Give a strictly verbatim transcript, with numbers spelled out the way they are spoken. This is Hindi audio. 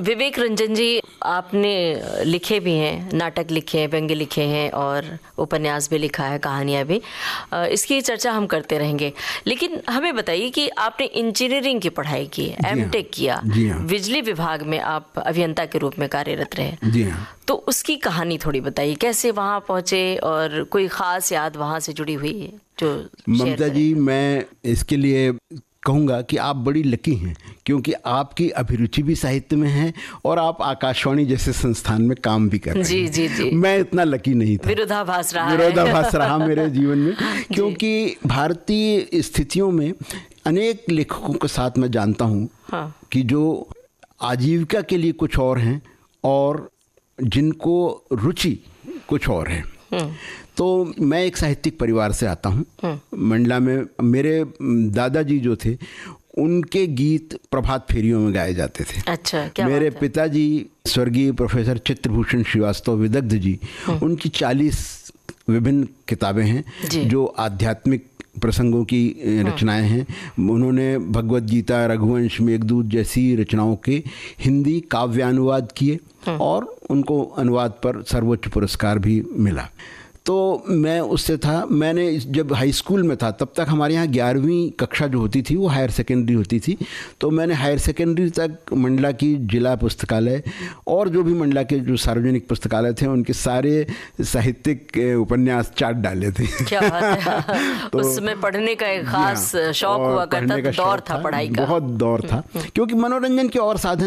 विवेक रंजन जी, आपने लिखे भी हैं, नाटक लिखे हैं, व्यंग्य लिखे हैं और उपन्यास भी लिखा है, कहानियाँ भी। इसकी चर्चा हम करते रहेंगे, लेकिन हमें बताइए कि आपने इंजीनियरिंग की पढ़ाई की, एमटेक किया, बिजली विभाग में आप अभियंता के रूप में कार्यरत रहे। जी हाँ। तो उसकी कहानी थोड़ी बताइए, कैसे वहाँ पहुँचे और कोई ख़ास याद वहाँ से जुड़ी हुई है जो? ममता जी, मैं इसके लिए कहूँगा कि आप बड़ी लकी हैं, क्योंकि आपकी अभिरुचि भी साहित्य में है और आप आकाशवाणी जैसे संस्थान में काम भी कर रहे हैं। जी जी जी। मैं इतना लकी नहीं था। विरोधाभास रहा विरोधाभास रहा मेरे जीवन में, क्योंकि भारतीय स्थितियों में अनेक लेखकों के साथ मैं जानता हूँ हाँ। कि जो आजीविका के लिए कुछ और हैं और जिनको रुचि कुछ और है। तो मैं एक साहित्यिक परिवार से आता हूँ। मंडला में मेरे दादाजी जो थे, उनके गीत प्रभात फेरियों में गाए जाते थे। अच्छा, क्या मेरे पिताजी स्वर्गीय प्रोफेसर चित्रभूषण श्रीवास्तव विदग्ध जी, उनकी चालीस विभिन्न किताबें हैं जो आध्यात्मिक प्रसंगों की रचनाएं हैं। उन्होंने भगवत गीता, रघुवंश, मेघदूत जैसी रचनाओं के हिंदी काव्यानुवाद किए और उनको अनुवाद पर सर्वोच्च पुरस्कार भी मिला। तो मैं उससे था, मैंने जब हाई स्कूल में था तब तक हमारे यहाँ ग्यारहवीं कक्षा जो होती थी वो हायर सेकेंडरी होती थी। तो मैंने हायर सेकेंडरी तक मंडला की जिला पुस्तकालय और जो भी मंडला के जो सार्वजनिक पुस्तकालय थे उनके सारे साहित्यिक उपन्यास चाट डाले थे। क्या बात है। तो उसमें पढ़ने का एक खास शौक हुआ करता था, दौर था पढ़ाई का, बहुत दौर था, क्योंकि मनोरंजन के और साधन